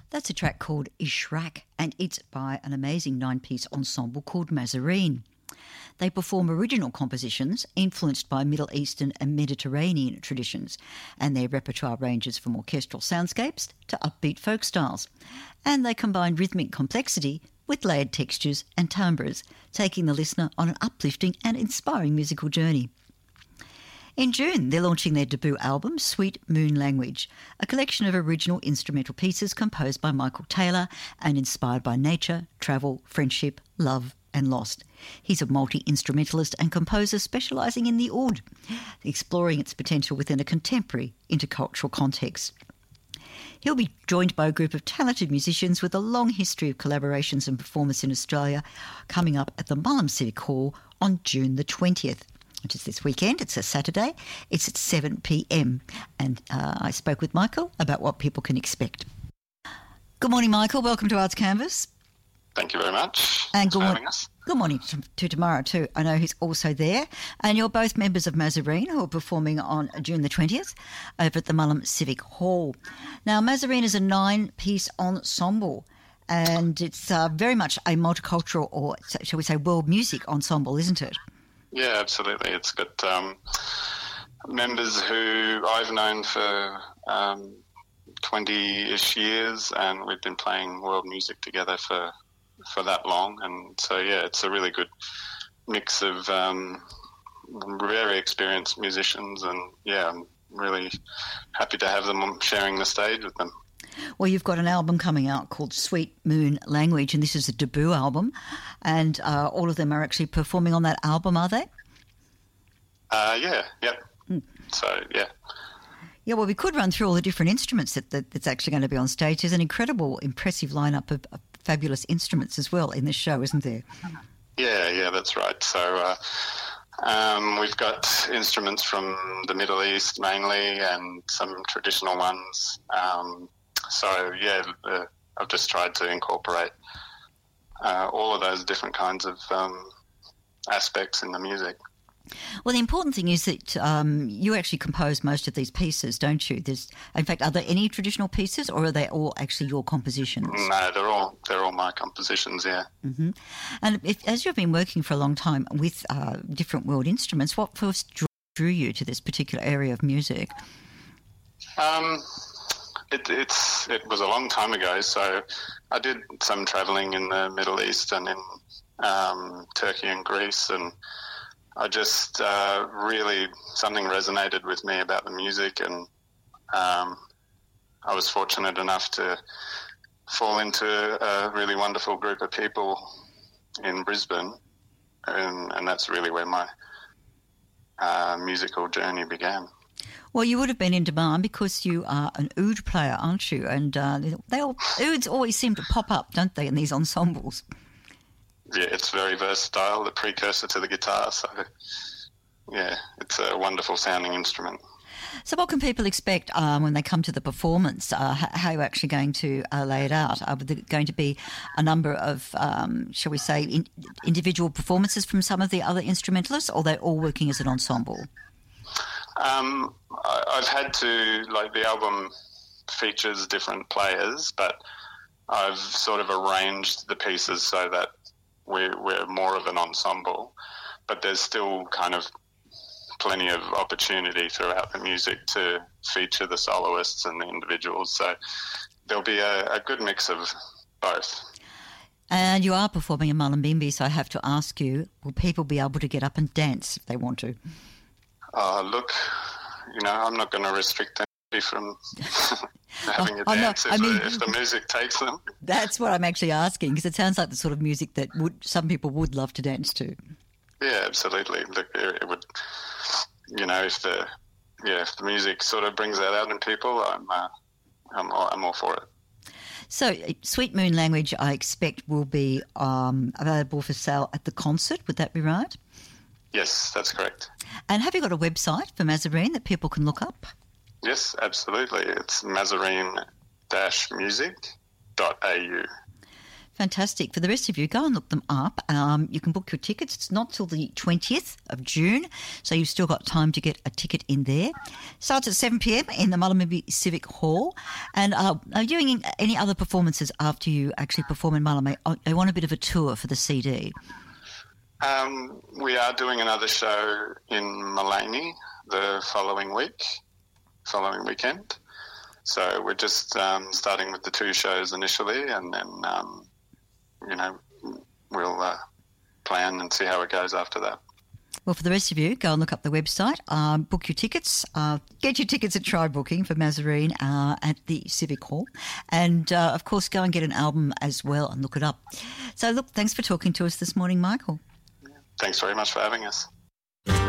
That's a track called Ishrak, and it's by an amazing 9-piece ensemble called Mazarine. They perform original compositions influenced by Middle Eastern and Mediterranean traditions, and their repertoire ranges from orchestral soundscapes to upbeat folk styles. And they combine rhythmic complexity with layered textures and timbres, taking the listener on an uplifting and inspiring musical journey. In June, they're launching their debut album, Sweet Moon Language, a collection of original instrumental pieces composed by Michael Taylor and inspired by nature, travel, friendship, love and lost. He's a multi-instrumentalist and composer specialising in the oud, exploring its potential within a contemporary intercultural context. He'll be joined by a group of talented musicians with a long history of collaborations and performance in Australia, coming up at the Mullum Civic Hall on June the 20th. Which is this weekend. It's a Saturday. It's at 7 p.m. And I spoke with Michael about what people can expect. Good morning, Michael. Welcome to Arts Canvas. Thank you very much. And for having us. Good morning to Tamara too. I know he's also there. And you're both members of Mazarine, who are performing on June the 20th over at the Mullum Civic Hall. Now, Mazarine is a 9-piece ensemble, and it's very much a multicultural, or shall we say world music ensemble, isn't it? Yeah, absolutely. It's got members who I've known for 20-ish years, and we've been playing world music together for that long. And so, yeah, it's a really good mix of very experienced musicians, and, yeah, I'm really happy to have them sharing the stage with them. Well, you've got an album coming out called Sweet Moon Language, and this is a debut album, and all of them are actually performing on that album, are they? Yep. So, yeah. Yeah, well, we could run through all the different instruments that's actually going to be on stage. There's an incredible, impressive lineup of fabulous instruments as well in this show, isn't there? Yeah, that's right. So we've got instruments from the Middle East mainly, and some traditional ones. So, yeah, I've just tried to incorporate all of those different kinds of aspects in the music. Well, the important thing is that you actually compose most of these pieces, don't you? In fact, are there any traditional pieces, or are they all actually your compositions? No, they're all my compositions, yeah. Mm-hmm. And as you've been working for a long time with different world instruments, what first drew you to this particular area of music? It was a long time ago, so I did some travelling in the Middle East and in Turkey and Greece, and I just really, something resonated with me about the music, and I was fortunate enough to fall into a really wonderful group of people in Brisbane, and that's really where my musical journey began. Well, you would have been in demand because you are an oud player, aren't you? And ouds always seem to pop up, don't they, in these ensembles? Yeah, it's very versatile, the precursor to the guitar. So, yeah, it's a wonderful sounding instrument. So what can people expect when they come to the performance? How are you actually going to lay it out? Are there going to be a number of, shall we say, individual performances from some of the other instrumentalists, or are they all working as an ensemble? I've had to, the album features different players, but I've sort of arranged the pieces so that we're more of an ensemble, but there's still kind of plenty of opportunity throughout the music to feature the soloists and the individuals. So there'll be a good mix of both. And you are performing in Mullumbimby, so I have to ask you, will people be able to get up and dance if they want to? Look, I'm not going to restrict anybody from having a dance if the music takes them. That's what I'm actually asking, because it sounds like the sort of music that some people would love to dance to. Yeah, absolutely. Look, it would, if the music sort of brings that out in people, I'm all for it. So, Sweet Moon Language, I expect, will be available for sale at the concert. Would that be right? Yes, that's correct. And have you got a website for Mazarine that people can look up? Yes, absolutely. It's mazarine-music.au. Fantastic. For the rest of you, go and look them up. You can book your tickets. It's not till the 20th of June, so you've still got time to get a ticket in there. Starts at 7 p.m. in the Mullumbimby Civic Hall. And are you doing any other performances after you actually perform in Mullumbimby? I want a bit of a tour for the CD. We are doing another show in Mullaney the following weekend. So we're just starting with the 2 shows initially, and then we'll plan and see how it goes after that. Well, for the rest of you, go and look up the website, book your tickets, get your tickets at Try Booking for Mazarine at the Civic Hall, and, of course, go and get an album as well and look it up. So, look, thanks for talking to us this morning, Michael. Thanks very much for having us.